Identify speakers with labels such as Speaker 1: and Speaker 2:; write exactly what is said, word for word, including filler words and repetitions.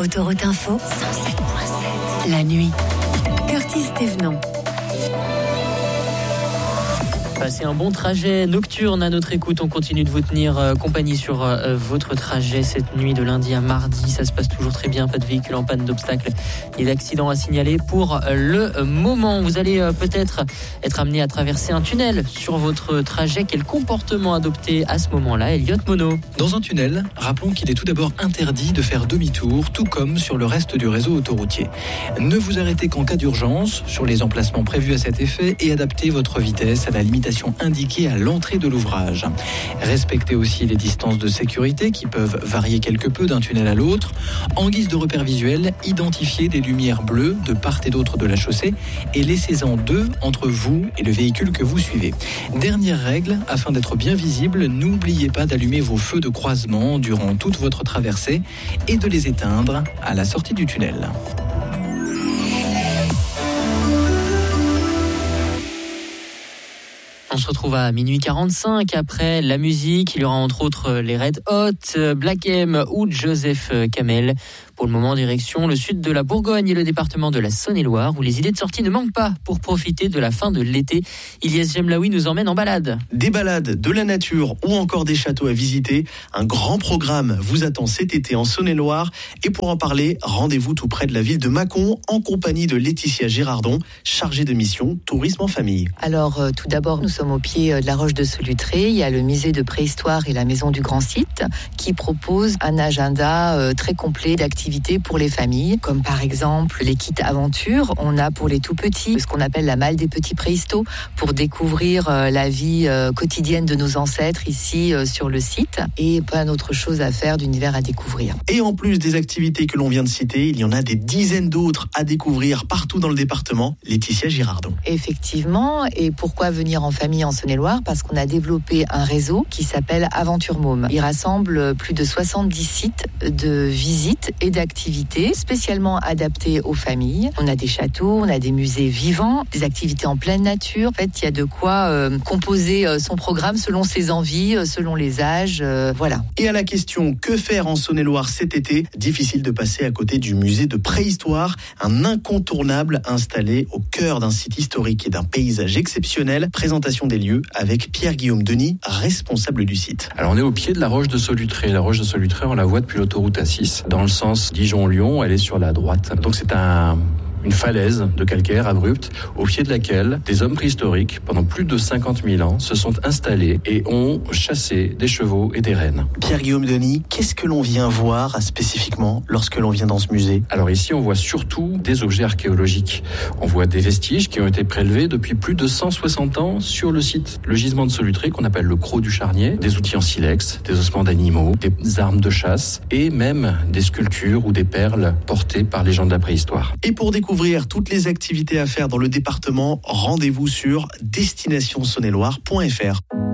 Speaker 1: Autoroute Info, cent sept point sept. La nuit. Curtis Thévenon.
Speaker 2: Passez un bon trajet nocturne à notre écoute. On continue de vous tenir euh, compagnie sur euh, votre trajet cette nuit de lundi à mardi. Ça se passe toujours très bien. Pas de véhicule en panne, d'obstacles et d'accidents à signaler pour euh, le moment. Vous allez euh, peut-être être amené à traverser un tunnel sur votre trajet. Quel comportement adopter à ce moment-là, Elliot Monod?
Speaker 3: Dans un tunnel, rappelons qu'il est tout d'abord interdit de faire demi-tour, tout comme sur le reste du réseau autoroutier. Ne vous arrêtez qu'en cas d'urgence sur les emplacements prévus à cet effet et adaptez votre vitesse à la limitation indiquée à l'entrée de l'ouvrage. Respectez aussi les distances de sécurité qui peuvent varier quelque peu d'un tunnel à l'autre. En guise de repère visuel, identifiez des lumières bleues de part et d'autre de la chaussée et laissez-en deux entre vous et le véhicule que vous suivez. Dernière règle, afin d'être bien visible, n'oubliez pas d'allumer vos feux de croisement durant toute votre traversée et de les éteindre à la sortie du tunnel.
Speaker 2: On se retrouve à minuit quarante-cinq. Après la musique, il y aura entre autres les Red Hot, Black M ou Joseph Kamel. Pour le moment, direction le sud de la Bourgogne et le département de la Saône-et-Loire, où les idées de sortie ne manquent pas pour profiter de la fin de l'été. Ilyes Jemlaoui nous emmène en balade.
Speaker 4: Des balades, de la nature ou encore des châteaux à visiter. Un grand programme vous attend cet été en Saône-et-Loire. Et pour en parler, rendez-vous tout près de la ville de Mâcon, en compagnie de Laetitia Girardon, chargée de mission Tourisme en famille.
Speaker 5: Alors, euh, tout d'abord, nous sommes au pied de la roche de Solutré. Il y a le musée de préhistoire et la maison du grand site qui propose un agenda euh, très complet d'activités pour les familles, comme par exemple les kits aventure. On a pour les tout petits ce qu'on appelle la malle des petits préhistos pour découvrir euh, la vie euh, quotidienne de nos ancêtres ici euh, sur le site, et plein d'autres choses à faire, d'univers à découvrir.
Speaker 4: Et en plus des activités que l'on vient de citer, il y en a des dizaines d'autres à découvrir partout dans le département. Laetitia Girardon.
Speaker 5: Effectivement, et pourquoi venir en famille en Saône-et-Loire? Parce qu'on a développé un réseau qui s'appelle Aventure Môme. Il rassemble plus de soixante-dix sites de visites et d'activités spécialement adaptées aux familles. On a des châteaux, on a des musées vivants, des activités en pleine nature. En fait, il y a de quoi euh, composer euh, son programme selon ses envies, euh, selon les âges, euh, voilà.
Speaker 4: Et à la question que faire en Saône-et-Loire cet été, difficile de passer à côté du musée de préhistoire, un incontournable installé au cœur d'un site historique et d'un paysage exceptionnel. Présentation des lieux avec Pierre-Guillaume Denis, responsable du site.
Speaker 6: Alors on est au pied de la roche de Solutré. La roche de Solutré, on la voit depuis l'autoroute A six. Dans le sens Dijon-Lyon, elle est sur la droite. Donc c'est un... une falaise de calcaire abrupte au pied de laquelle des hommes préhistoriques, pendant plus de cinquante mille ans, se sont installés et ont chassé des chevaux et des rennes.
Speaker 4: Pierre-Guillaume Denis, qu'est-ce que l'on vient voir spécifiquement lorsque l'on vient dans ce musée?
Speaker 6: Alors ici, on voit surtout des objets archéologiques. On voit des vestiges qui ont été prélevés depuis plus de cent soixante ans sur le site. Le gisement de Solutré, qu'on appelle le Crot du Charnier, des outils en silex, des ossements d'animaux, des armes de chasse et même des sculptures ou des perles portées par les gens de la préhistoire.
Speaker 4: Et pour découvrir toutes les activités à faire dans le département, rendez-vous sur destination saône et loire point f r.